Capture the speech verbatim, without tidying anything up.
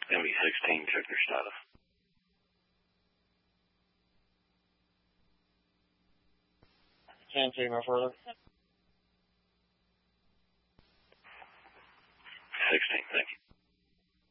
M E sixteen, check their status. Can't take no further. sixteen, thank you.